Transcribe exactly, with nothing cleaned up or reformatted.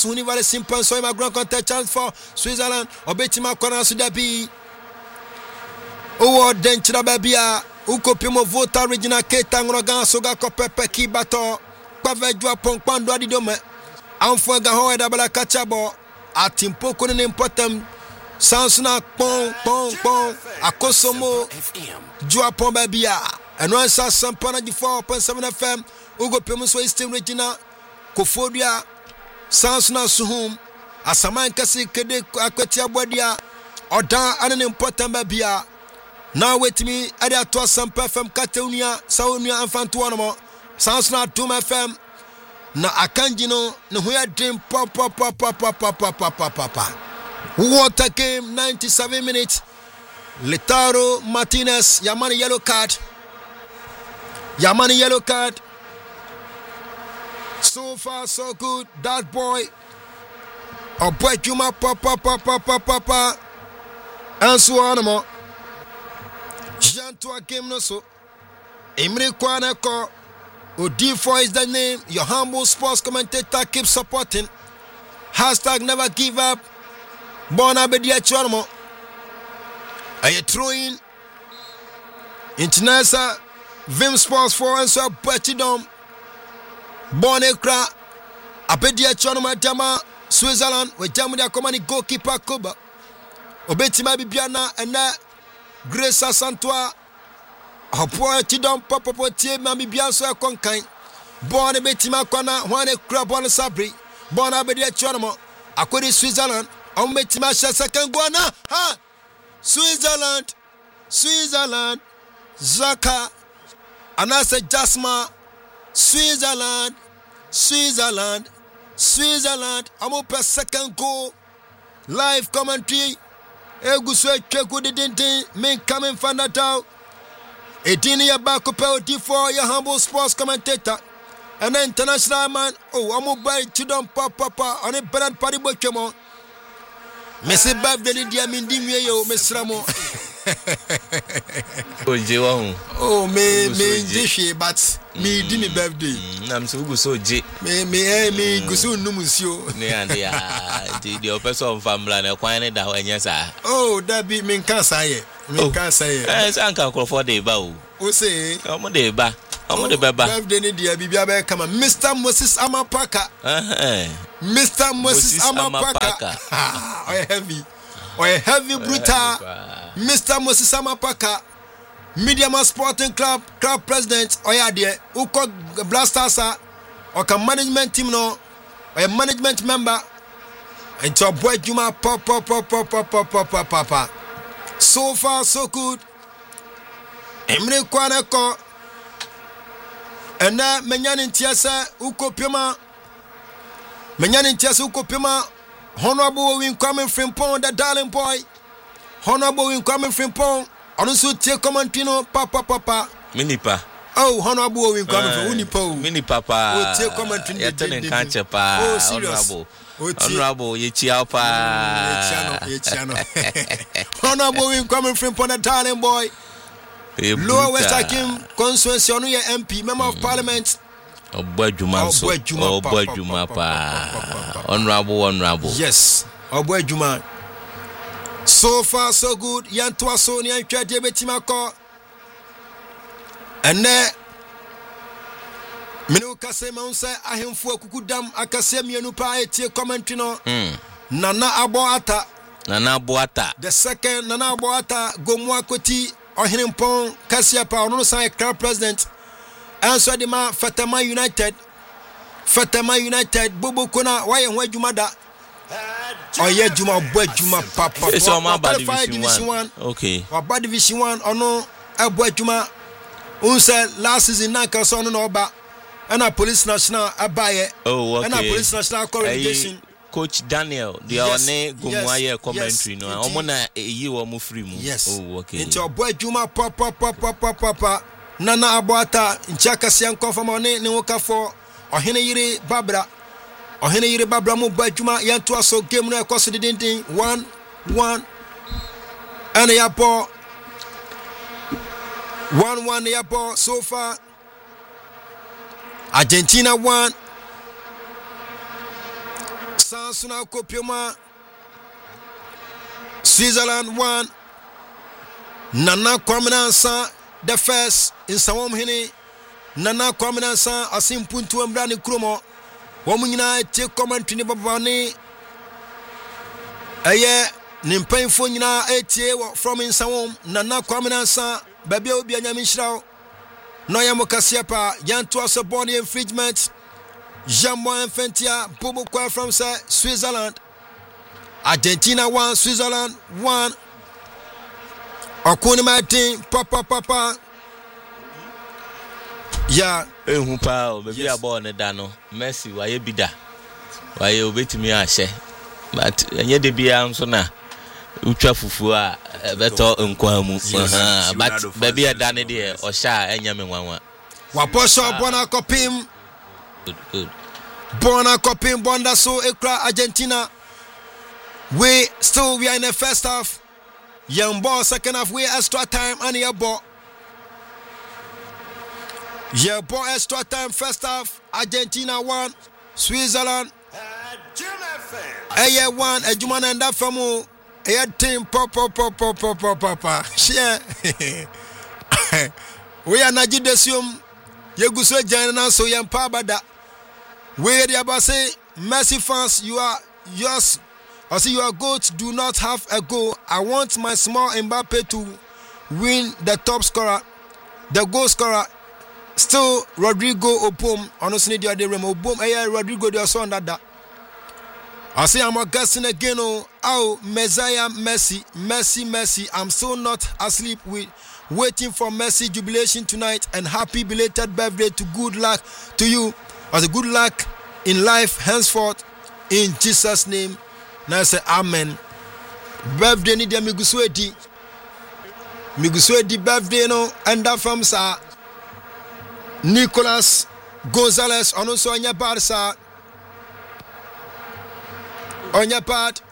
Soon very simple so my grand contest chance for Switzerland. Obetima kona sudabi. Owo denchira babia. Uko pimo vota regional keta ngoga soga ko pepe ki bato. Pavejwa pongpando adidome. Anfo ga ho da bala kachabo. Atimpo ko ne important. Sansuna pon pon pon. Akosomo. Jwa pon babia. And one sa sampana di four point seven F M. Ugo pimo so eastern regional. Kofodia. Sansuna suhum. Asaman kasi kede akwetia bodia. Odan an important babia. Now wait me, I did to some F M Catalonia, Saunia and Fantuano, Sansna Doom F M. Na Akanjino, no we dream pop pop pop pop pop pop pop pop pop pop. Water game ninety-seven minutes. Letaro Martinez, Yamani yellow card. Yamani yellow card. So far so good. That boy. Oh boy, Juma pop pop pop pop pop pop pop. And so on. Jean to a game no so. Emre Kwaneko. O D four is the name. Your humble sports commentator keep supporting. Hashtag never give up. Bona bedia chormo. Are you throwing? International Vim Sports for and so Petidom. Bonekra. Abedia chormo Jama. Switzerland. We Jamudia Komani goalkeeper Kuba. Obetima Bibiana and that. Grace Santoa, a poor Tidom Papa Potier, Mammy Bianso Conkain, born a Betima Kwana, one a crab on a sabri, born a Bedia Chormo, a Kodi Switzerland, on Betima second Guana, ha! Switzerland, Switzerland, Zaka, and I said Jasma, Switzerland, Switzerland, Switzerland, I'm up a second goal, live commentary. Eguswe cheku di dintin men coming from that out. Edini ya bako pe D four your humble sports commentator. And then international man, oh, I'm buy chidon papa papa on a brand party bochemo. Messi birthday dia mindimye yo mesramo. Oh, Jewan. Oh, me me jishi but me di me birthday. I'm so good so J. Me me me gusu numusio. Ne and ya the the person family na kwan da ho anya sa. Oh, that be me kan say. Me kan say. Eh, san kan for dey ba o. O say, omo dey ba. Omo dey ba ba. Birthday ni dia bibia be come. Mister Moses Amapaka. Eh. Mister Moses Amapaka. Ah, oh heavy. Oh heavy brutal. Mister Moses Amapaka. Mediama Sporting Club club president oya there uko Blasters or can management team no or a management member and your boy Juma pop pop pop pop pop pop pop pop pop. So far so good. Emre Kwaneko and na menyani ntiasa uko pema menyani ntiasa uko pema honorable win coming from Pond the darling boy honorable win coming from Pond. Also take commentary no papa papa minipa oh honorable we come from unipo mini papa oh take commentary ya tene kanche pa oh serious honorable ye chia pa ye chiano honorable we come from Pona darling boy Lower West Hakim constituency onu ye M P member of parliament Obojuma so Obojuma pa honorable honorable yes Obojuma. So far so good. Yantua so ni antwa de betimako. Ene minu kase ma unsa ahemfu akukudam akase mienu pa etie commentary no. Mm. Nana Aboata. Nana Aboata. The second Nana Aboata gomu akoti ohenempon kasia pa ono san club president. Answer the ma Fatama United. Fatama United Bobo Kona waye ho adwuma da. Oh yeah, Juma boy Juma papa. It's on my body division one. Okay. Or body division one or no a boy Juma. Unse last season nanka so no ba. And a police national abaye. Oh okay. And a police national correlation. Coach Daniel, the yes, one Gumwaye commentary no. Omo na eyi wo mu free mu. Yes. Oh okay. Into boy Juma papa papa papa papa. Nana Aboata nchaka sian confirm on ne woka for ohene yire Babra. Ohene yire Babra mu boy Juma yanto aso game no ekoso dindin one one. And ya ball one one ya ball so far. Argentina one. France na kopioma. Switzerland one. Nana Kwame Nansa the first in Sawom Hini. Nana Kwame Nansa asim puntu ambrani kromo. Womu nyina tie commentary ni babani. Eye ni mpanyinfo nyina etie from in Sawom. Nana Kwame Nansa baby obi anyame nhyiraw. No ya mokasia pa yanto aso body infringement. Jambo Infentia Bobo Kwa from Switzerland. Argentina one, Switzerland one. Okuni Martin, papa papa. Yeah. Ehu pa o baby abo ne da no. Messi waye bida. Waye obetimi ahye. But enye de bia nso na utwa fufu a beto nkwa mu. But baby ada ne de o sha enya me nwanwa. Waposho bona kopim. Good, good. Bona kopim bonda so ekra Argentina. We still we are in the first half. Young ball second half we extra time and your ball. Your ball extra time first half. Argentina one, Switzerland. Aye one, a Juman and that from a team pop pop pop pop pop pop pop. Share. We are not judicium. You go so general so young pabada. We are about say Messi fans, you are yours. I see your goats do not have a goal. I want my small Mbappe to win the top scorer, the goal scorer. Still Rodrigo Opom. Honestly, the other room Opom. Hey, Rodrigo, they are so under that. I see I'm guessing again. Oh, oh, Messiah, Messi, Messi, Messi. I'm still not asleep. With waiting for Messi jubilation tonight and happy belated birthday to good luck to you. As a good luck in life henceforth in Jesus' name. Now say amen. Birthday ni dia miguswedi. Miguswedi birthday no and that from sa Nicolas Gonzalez on also on your part sa on your part